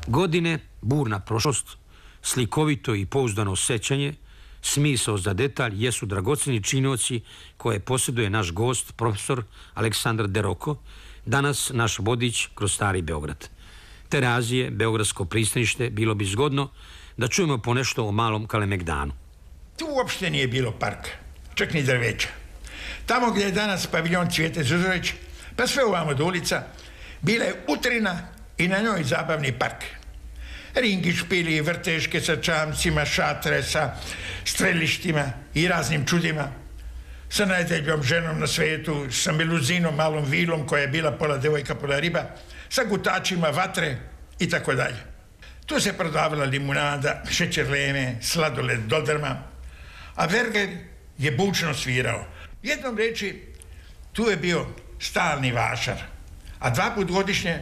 Godine, burna prošlost, slikovito i pouzdano sećanje, smisao za detalj jesu dragoceni činioci koje posjeduje naš gost, profesor Aleksandar Deroko, danas naš vodič kroz stari Beograd. Terazije, Beogradsko pristanište, bilo bi zgodno da čujemo ponešto o malom Kalemegdanu. Tu uopšte nije bilo parka, čak ni drveća. Tamo gdje je danas paviljon Cvijete Zuzorić, pa sve ovamo do ulica, bila je utrina i na njoj zabavni park. Ringi, špili, vrteške sa čamcima, šatre sa strelištima i raznim čudima, sa najteljom ženom na svetu, sa meluzinom, malom vilom koja je bila pola devojka, pola riba, sa gutačima vatre i tako dalje. Tu se prodavala limunada, šećer leme, sladoled dodrma, a Verger je bučno svirao. Jednom reči, tu je bio stalni vašar, a 2 put godišnje,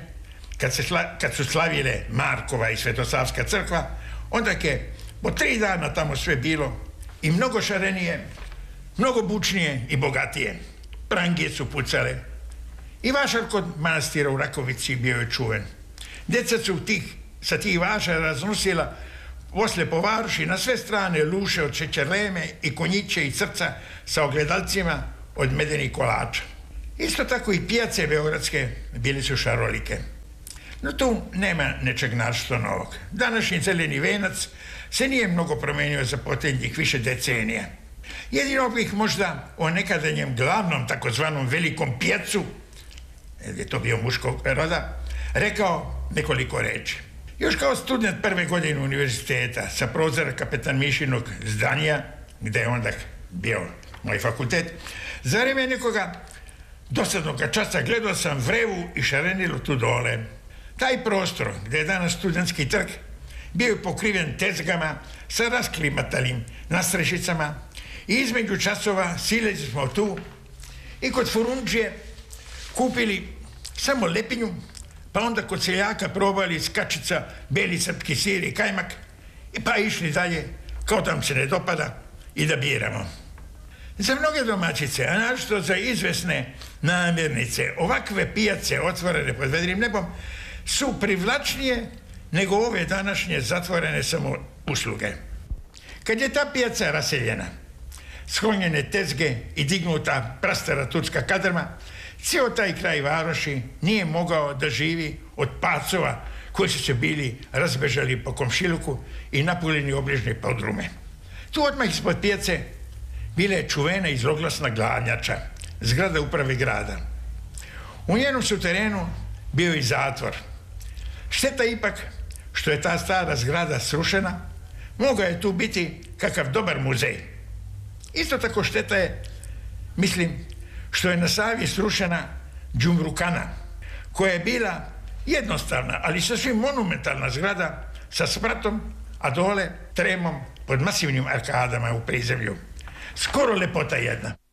kad su slavile Markova i Svetosavska crkva, onda je po 3 dana tamo sve bilo i mnogo šarenije, mnogo bučnije i bogatije. Prangije su pucale. I vašar kod manastira u Rakovici bio je čuven. Djeca su sa tih vašara raznosila posle po varoši na sve strane luše od šećerleme i konjiće i srca sa ogledalcima od medenih kolača. Isto tako i pijace beogradske bili su šarolike. No tu nema nečeg našto novog. Današnji zeleni venac se nije mnogo promenio za posljednjih više decenija. Jedino bih možda o nekadanjem glavnom takozvanom velikom pijacu, je to bio muškog roda, rekao nekoliko reči. Još kao student 1. godine univerziteta sa prozora Kapetan Mišinog zdanja, gde je onda bio moj fakultet, za vreme nekoga dosadnog časa gledao sam vrevu i šarenilo tu dole. Taj prostor, gde je danas studentski trg, bio je pokriven tezgama sa rasklimatalim nastrešicama i između časova sileći smo tu i kod furundžije kupili samo lepinju, pa onda kod seljaka probali skačica, beli srpski sir i kajmak i pa išli dalje, kao da nam se ne dopada i da biramo. Za mnoge domaćice, a našto za izvesne namirnice, ovakve pijace otvorene pod vedrim nebom su privlačnije nego ove današnje zatvorene samo usluge. Kad je ta pijaca raseljena, sklonjene tezge i dignuta prastara turska kadrma, cijel taj kraj varoši nije mogao da živi od pacova koji su se bili razbežali po komšiluku i napunili obližnje podrume. Tu odmah ispod pijace bila je čuvena i zloglasna Gladnjača, zgrada uprave grada. U njenom suterenu bio i zatvor. Šteta ipak što je ta stara zgrada srušena, mogao je tu biti kakav dobar muzej. Isto tako šteta je, mislim, što je na Savi srušena Đumrukana, koja je bila jednostavna, ali sasvim monumentalna zgrada sa spratom, a dole tremom pod masivnim arkadama u prizemlju. Skoro lepota jedna.